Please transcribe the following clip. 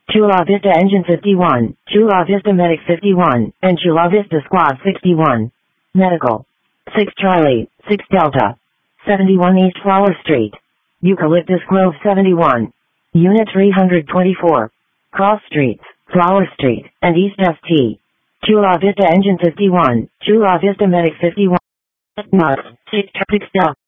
Chula Vista Engine 51, Chula Vista Medic 51, and Chula Vista Squad 61. Medical. 6 Charlie, 6 Delta. 71 East Flower Street. Eucalyptus Grove 71. Unit 324. Cross Streets, Flower Street, and East St. Chula Vista Engine 51, Chula Vista Medic 51. 6 Delta.